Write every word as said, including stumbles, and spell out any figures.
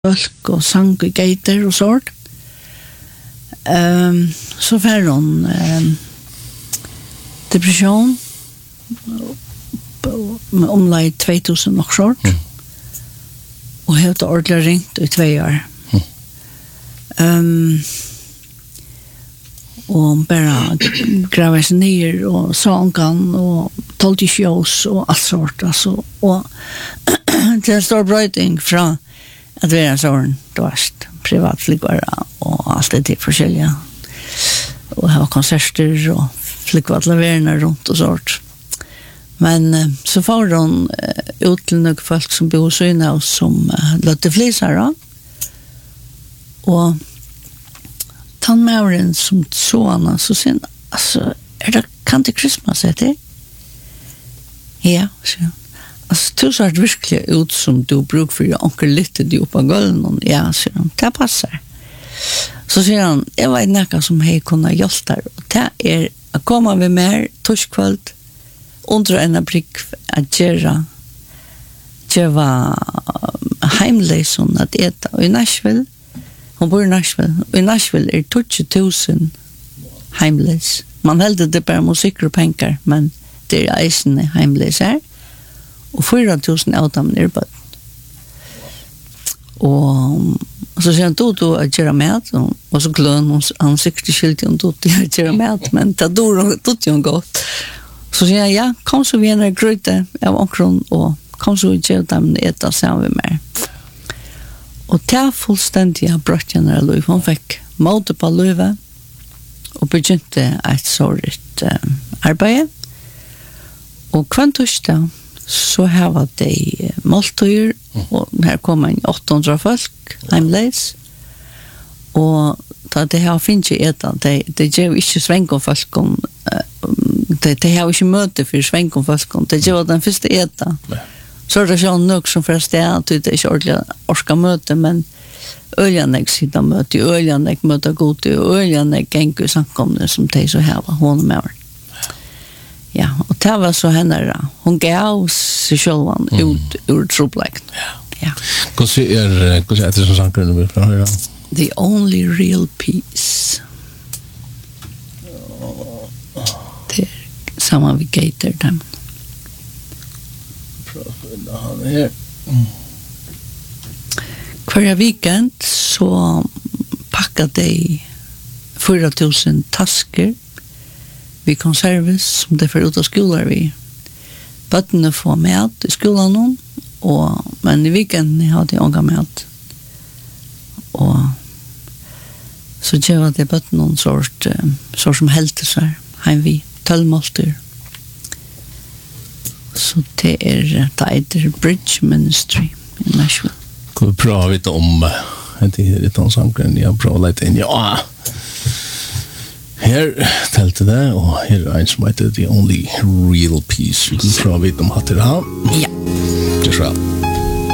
folk og sang i gater og sånt. Um, så var hon um, depression omlai två tusen och sånt. Mm. Och helt ordentligt ringt i två år. Mm. Um, och bara gräva sig ner och sångan och told shows och allt sort. Alltså, och det är en stor bröjning från att vara sån privatflygvara och allt det till försäljning. Och ha konserter och flygvardlaverna runt och sånt. Men så får de ut till några folk som bor så inne och som låter flisar då. Och tandmären som såna så sen alltså är det kan det Christmas är det? Ja, så. Alltså du så verkligen ut som du brukar för onkel lite du på golven ja så det passar. Så säger han, jag vet näka som hej kunna hjälpa och det är att komma med mer torskväll under en brick att göra göra heimlösen att äta i Nashville. Hon bor i Nashville. I Nashville är tjugo tusen heimlös. Man hällde det bara musik och pengar, men det är eisen heimlös här. Och fyra tusen av dem är bara. Och så säger han då då att göra mat och så glöm hon han sikt skilt hon då att göra mat men det då då ju gott. Så säger jag ja, kom så vi en gryta av omkron och kom så vi gör dem äta samman med mig. Och det är fullständigt brott när Louis hon fick mode på Louis och begynte ett sådant um, arbete. Och kvantorsdag så här var det måltider och här kommer en åttahundra folk heimleis och då det här finns ju äta det det ger inte sväng om folk om det det har inte möte för sväng om folk om det gör den första äta så är det så nog som först det att det är ordentligt orska möte men öljan jag sitter möte öljan jag möter god öljan jag gänger samkomne som det så här var hon med. Ja, och det var så henne då. Hon gav sig själv ut ur trubbeln. Ja. Ja. Hur ser hur ser det som saker nu från höra? The only real peace. Det samma vi gator dem. Profet här. Kvar weekend så packade de fyra tusen tasker vi konserves som det för ut av skolan vi bötterna får mat i skolan och men i weekenden hade jag ånga mat och så gör det bötterna någon sort sort som helt så här hem vi tölmålter så det är det är Bridge Ministry i Nashville. Kan vi prata lite om jag tänker det är en sån jag pratar lite in ja. Her talte det, og her er en som heter The Only Real Peace. Vi kan prøve litt om hatt det her. Ja. Just right.